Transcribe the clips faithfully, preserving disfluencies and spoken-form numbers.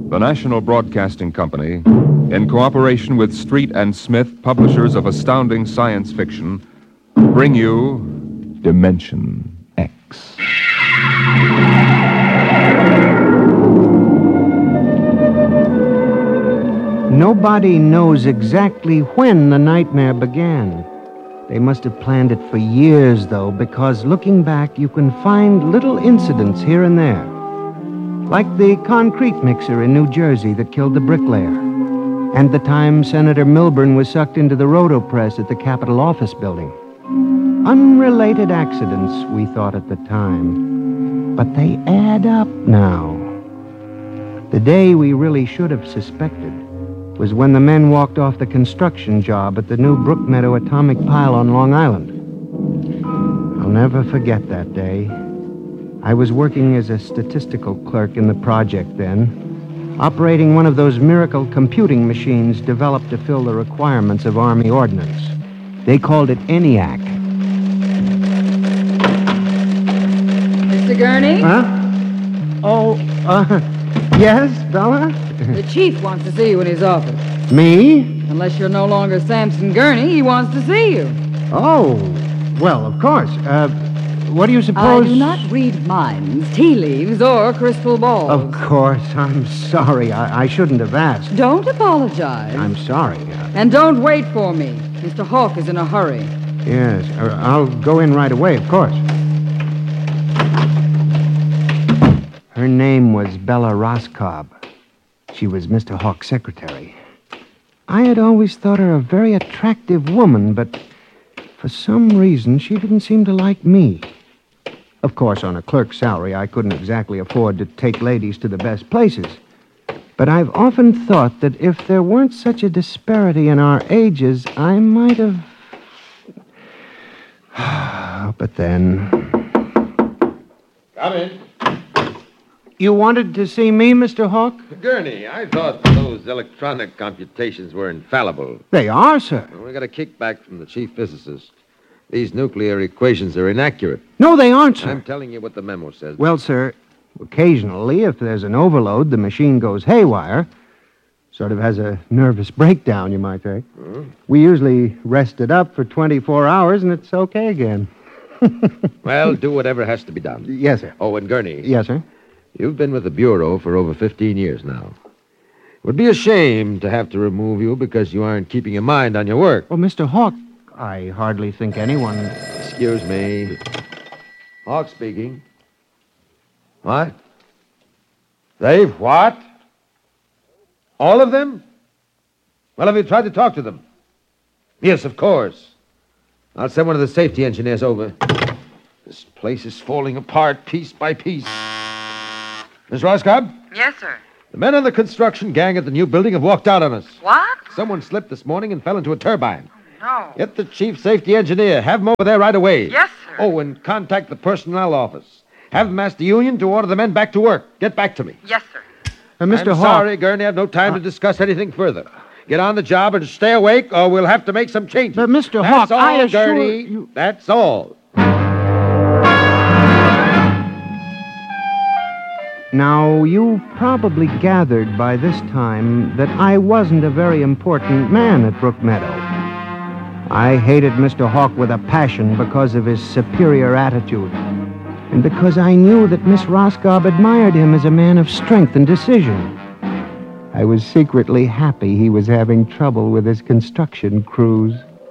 The National Broadcasting Company, in cooperation with Street and Smith, publishers of astounding science fiction, bring you Dimension X. Nobody knows exactly when the nightmare began. They must have planned it for years, though, because looking back, you can find little incidents here and there. Like the concrete mixer in New Jersey that killed the bricklayer, and the time Senator Milburn was sucked into the rotopress at the Capitol Office Building. Unrelated accidents, we thought at the time. But they add up now. The day we really should have suspected was when the men walked off the construction job at the new Brookmeadow atomic pile on Long Island. I'll never forget that day. I was working as a statistical clerk in the project then, operating one of those miracle computing machines developed to fill the requirements of Army ordnance. They called it ENIAC. Mister Gurney? Huh? Oh, uh, yes, Bella? The chief wants to see you in his office. Me? Unless you're no longer Samson Gurney, he wants to see you. Oh, well, of course. Uh, what do you suppose... I do not read minds, tea leaves, or crystal balls. Of course. I'm sorry. I, I shouldn't have asked. Don't apologize. I'm sorry. Uh, and don't wait for me. Mister Hawk is in a hurry. Yes, uh, I'll go in right away, of course. Her name was Bella Roscoe. She was Mister Hawk's secretary. I had always thought her a very attractive woman, but for some reason she didn't seem to like me. Of course, on a clerk's salary, I couldn't exactly afford to take ladies to the best places. But I've often thought that if there weren't such a disparity in our ages, I might have... But then... Come in. You wanted to see me, Mister Hawk? Gurney, I thought those electronic computations were infallible. They are, sir. Well, we got a kickback from the chief physicist. These nuclear equations are inaccurate. No, they aren't, sir. I'm telling you what the memo says. Well, sir, occasionally, if there's an overload, the machine goes haywire. Sort of has a nervous breakdown, you might say. Hmm? We usually rest it up for twenty-four hours, and it's okay again. Well, do whatever has to be done. Yes, sir. Oh, and Gurney. Yes, sir. You've been with the Bureau for over fifteen years now. It would be a shame to have to remove you because you aren't keeping your mind on your work. Well, Mister Hawk, I hardly think anyone... Excuse me. Hawk speaking. What? They've what? All of them? Well, have you tried to talk to them? Yes, of course. I'll send one of the safety engineers over. This place is falling apart piece by piece. Miss Roscoe? Yes, sir. The men on the construction gang at the new building have walked out on us. What? Someone slipped this morning and fell into a turbine. No. Get the chief safety engineer. Have him over there right away. Yes, sir. Oh, and contact the personnel office. Have them ask the union to order the men back to work. Get back to me. Yes, sir. Uh, Mister I'm Hawk... sorry, Gurney. I have no time to discuss anything further. Get on the job and stay awake, or we'll have to make some changes. But, Mister That's Hawk, all, I assure Gurney. you... That's all. Now, you've probably gathered by this time that I wasn't a very important man at Brookmeadow. I hated Mister Hawk with a passion because of his superior attitude, and because I knew that Miss Roscoe admired him as a man of strength and decision. I was secretly happy he was having trouble with his construction crews.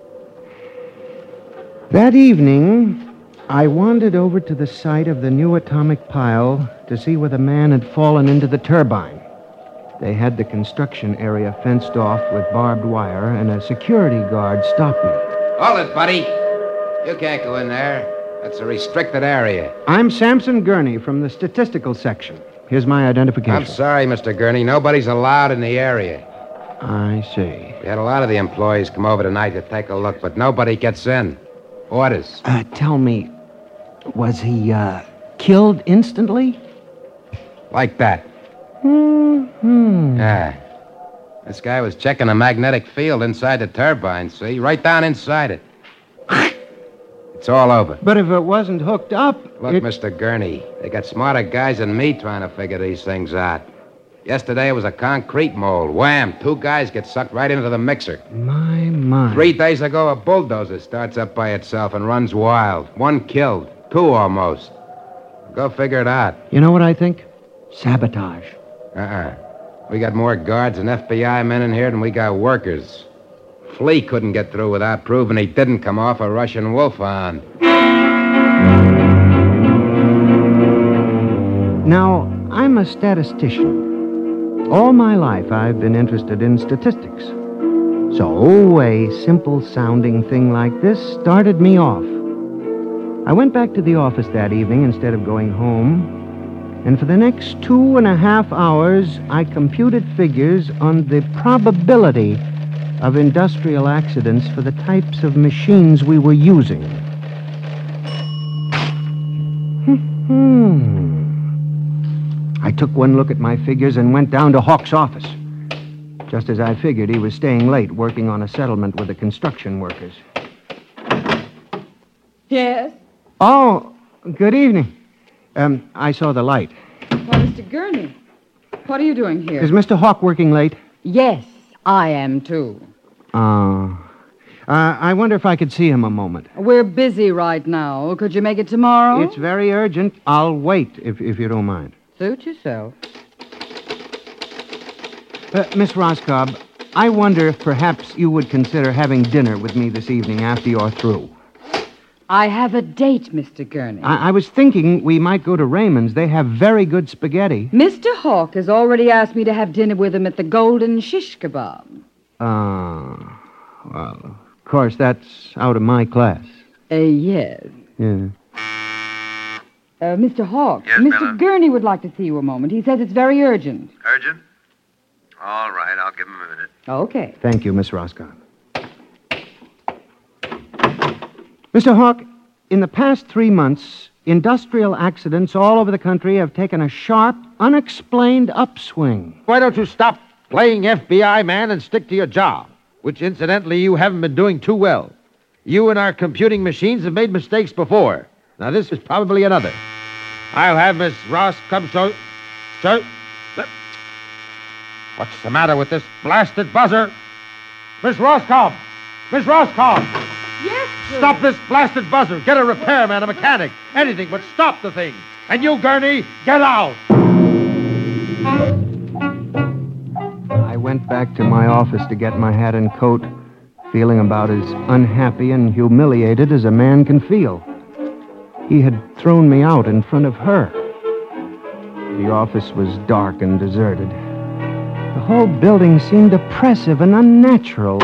That evening, I wandered over to the site of the new atomic pile to see where the man had fallen into the turbine. They had the construction area fenced off with barbed wire, and a security guard stopped me. Hold it, buddy. You can't go in there. That's a restricted area. I'm Samson Gurney from the statistical section. Here's my identification. I'm sorry, Mister Gurney. Nobody's allowed in the area. I see. We had a lot of the employees come over tonight to take a look, but nobody gets in. Orders. Uh, tell me, was he, uh, killed instantly? Like that. Hmm. Yeah. This guy was checking the magnetic field inside the turbine, see? Right down inside it. It's all over. But if it wasn't hooked up... Look, it... Mister Gurney, they got smarter guys than me trying to figure these things out. Yesterday it was a concrete mold. Wham! Two guys get sucked right into the mixer. My, my. Three days ago, a bulldozer starts up by itself and runs wild. One killed. Two almost. Go figure it out. You know what I think? Sabotage. Uh-uh. We got more guards and F B I men in here than we got workers. Flea couldn't get through without proving he didn't come off a Russian wolfhound. Now, I'm a statistician. All my life, I've been interested in statistics. So, a simple-sounding thing like this started me off. I went back to the office that evening instead of going home, and for the next two and a half hours, I computed figures on the probability of industrial accidents for the types of machines we were using. Hmm. I took one look at my figures and went down to Hawk's office. Just as I figured, he was staying late working on a settlement with the construction workers. Yes? Oh, good evening. Um, I saw the light. Why, Mister Gurney, what are you doing here? Is Mister Hawk working late? Yes, I am, too. Oh. Uh, I wonder if I could see him a moment. We're busy right now. Could you make it tomorrow? It's very urgent. I'll wait, if, if you don't mind. Suit yourself. Uh, Miss Roscoe, I wonder if perhaps you would consider having dinner with me this evening after you're through. I have a date, Mister Gurney. I, I was thinking we might go to Raymond's. They have very good spaghetti. Mister Hawk has already asked me to have dinner with him at the Golden Shish Kebab. Ah, uh, well, of course, that's out of my class. Uh, yes. Yeah. Uh, Mister Hawk, Yes, Mister Bella? Gurney would like to see you a moment. He says it's very urgent. Urgent? All right, I'll give him a minute. Okay. Thank you, Miss Roscoe. Mister Hawk, in the past three months, industrial accidents all over the country have taken a sharp, unexplained upswing. Why don't you stop playing F B I man and stick to your job, which, incidentally, you haven't been doing too well. You and our computing machines have made mistakes before. Now, this is probably another. I'll have Miss Ross come show... show... What's the matter with this blasted buzzer? Miss Roscoe! Miss Roscoe! Yes, sir. Stop this blasted buzzer. Get a repairman, a mechanic, anything, but stop the thing. And you, Gurney, get out. I went back to my office to get my hat and coat, feeling about as unhappy and humiliated as a man can feel. He had thrown me out in front of her. The office was dark and deserted. The whole building seemed oppressive and unnatural.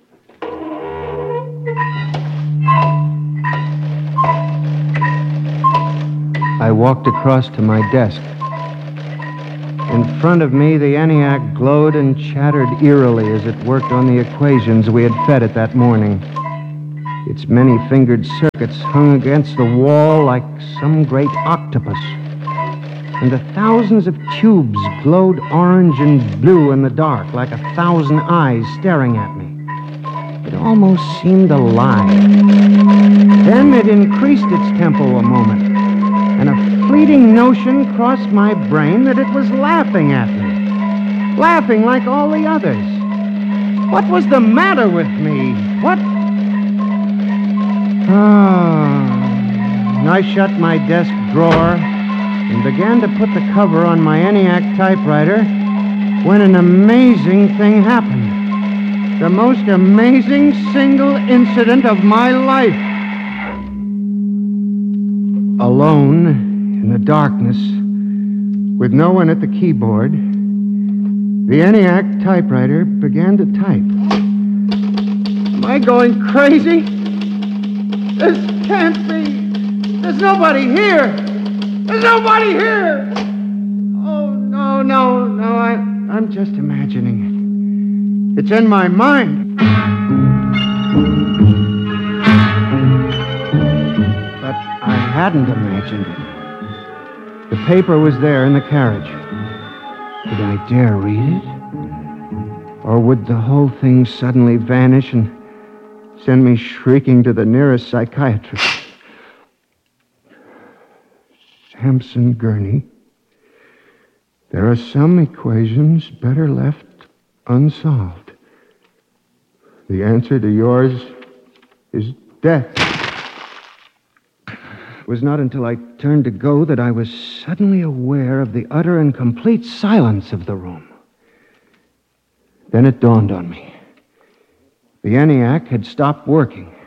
I walked across to my desk. In front of me, the ENIAC glowed and chattered eerily as it worked on the equations we had fed it that morning. Its many-fingered circuits hung against the wall like some great octopus. And the thousands of tubes glowed orange and blue in the dark like a thousand eyes staring at me. It almost seemed alive. Then it increased its tempo a moment, and a fleeting notion crossed my brain that it was laughing at me. Laughing like all the others. What was the matter with me? What? Ah. I shut my desk drawer and began to put the cover on my ENIAC typewriter when an amazing thing happened. The most amazing single incident of my life. Alone, in the darkness, with no one at the keyboard, the ENIAC typewriter began to type. Am I going crazy? This can't be. There's nobody here. There's nobody here. Oh, no, no, no, I, I'm just imagining it. It's in my mind. But I hadn't imagined it. The paper was there in the carriage. Did I dare read it? Or would the whole thing suddenly vanish and send me shrieking to the nearest psychiatrist? Sampson Gurney, There are some equations better left unsolved. The answer to yours is death. It was not until I turned to go that I was suddenly aware of the utter and complete silence of the room. Then it dawned on me. The ENIAC had stopped working.